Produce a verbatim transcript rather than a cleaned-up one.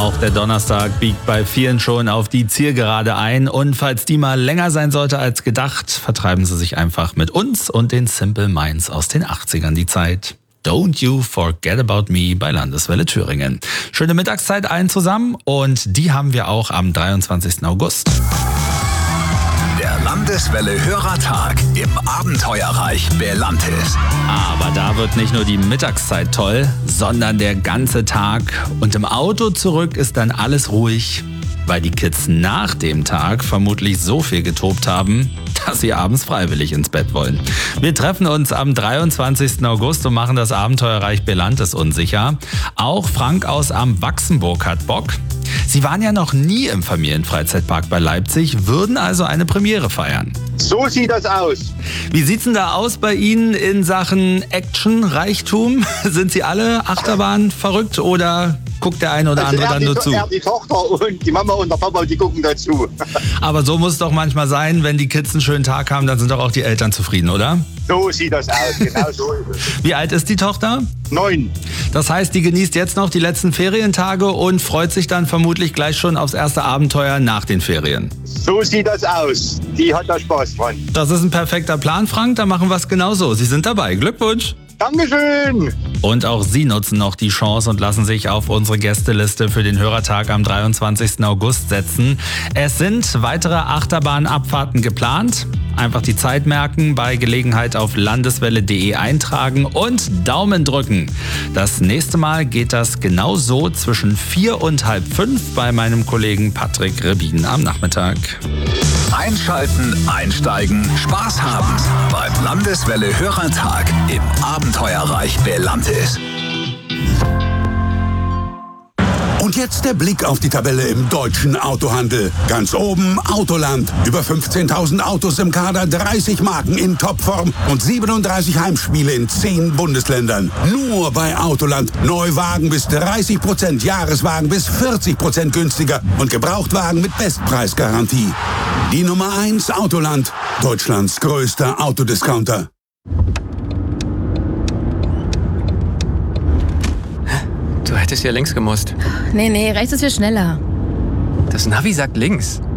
Auch der Donnerstag biegt bei vielen schon auf die Zielgerade ein. Und falls die mal länger sein sollte als gedacht, vertreiben Sie sich einfach mit uns und den Simple Minds aus den achtzigern die Zeit. Don't You Forget About Me bei Landeswelle Thüringen. Schöne Mittagszeit allen zusammen und die haben wir auch am dreiundzwanzigsten August. Der Landeswelle Hörertag im Abenteuerreich Belantis. Aber da wird nicht nur die Mittagszeit toll, sondern der ganze Tag. Und im Auto zurück ist dann alles ruhig, weil die Kids nach dem Tag vermutlich so viel getobt haben, dass sie abends freiwillig ins Bett wollen. Wir treffen uns am dreiundzwanzigsten August und machen das Abenteuerreich Belantis unsicher. Auch Frank aus Am Wachsenburg hat Bock. Sie waren ja noch nie im Familienfreizeitpark bei Leipzig, würden also eine Premiere feiern. So sieht das aus. Wie sieht's denn da aus bei Ihnen in Sachen Action-Reichtum? Sind Sie alle Achterbahn verrückt oder guckt der eine oder Also andere er dann die, nur zu? Er die Tochter und die Mama und der Papa, die gucken dazu. Aber so muss es doch manchmal sein, wenn die Kids einen schönen Tag haben, dann sind doch auch die Eltern zufrieden, oder? So sieht das aus, genau so ist es. Wie alt ist die Tochter? Neun. Das heißt, die genießt jetzt noch die letzten Ferientage und freut sich dann vermutlich gleich schon aufs erste Abenteuer nach den Ferien. So sieht das aus. Die hat da Spaß dran. Das ist ein perfekter Plan, Frank. Dann machen wir es genau so. Sie sind dabei. Glückwunsch! Dankeschön! Und auch Sie nutzen noch die Chance und lassen sich auf unsere Gästeliste für den Hörertag am dreiundzwanzigsten August setzen. Es sind weitere Achterbahnabfahrten geplant. Einfach die Zeit merken, bei Gelegenheit auf landeswelle punkt de eintragen und Daumen drücken. Das nächste Mal geht das genau so zwischen vier und halb fünf bei meinem Kollegen Patrick Rebin am Nachmittag. Einschalten, einsteigen, Spaß haben beim Landeswelle Hörertag im Abenteuerreich Belantis. Und jetzt der Blick auf die Tabelle im deutschen Autohandel. Ganz oben Autoland. Über fünfzehntausend Autos im Kader, dreißig Marken in Topform und siebenunddreißig Heimspiele in zehn Bundesländern. Nur bei Autoland. Neuwagen bis dreißig Prozent, Jahreswagen bis vierzig Prozent günstiger und Gebrauchtwagen mit Bestpreisgarantie. Die Nummer eins Autoland. Deutschlands größter Autodiscounter. Du hättest ja links gemusst. Nee, nee, rechts ist viel schneller. Das Navi sagt links.